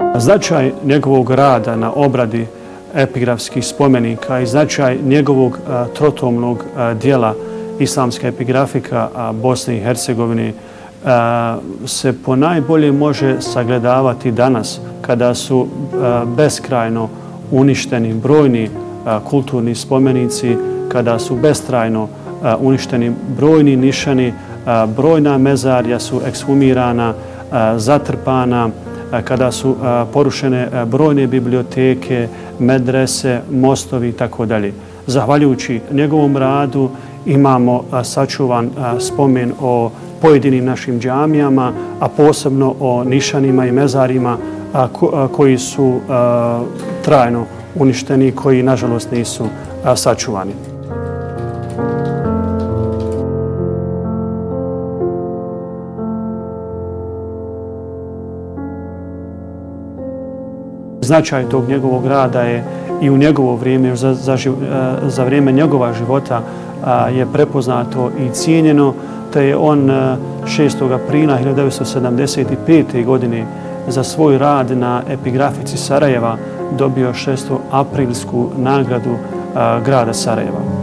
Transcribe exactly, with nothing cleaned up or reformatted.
Značaj njegovog rada na obradi epigrafskih spomenika i značaj njegovog trotomnog dijela Islamska epigrafika Bosne i Hercegovine se ponajbolje može sagledavati danas kada su beskrajno uništeni brojni kulturni spomenici, kada su beskrajno uništeni brojni nišani, brojna mezarja su ekshumirana, zatrpana, kada su porušene brojne biblioteke, medrese, mostovi i tako dalje. Zahvaljujući njegovom radu imamo sačuvan spomen o pojedinim našim džamijama, a posebno o nišanima i mezarima koji su trajno uništeni, koji nažalost nisu sačuvani. Značaj tog njegovog rada je i u njegovo vrijeme, za, za, za vrijeme njegova života je prepoznato i cijenjeno, te je on šestog aprila hiljadu devetsto sedamdeset pete. godine za svoj rad na epigrafici Sarajeva dobio šestoaprilsku nagradu grada Sarajeva.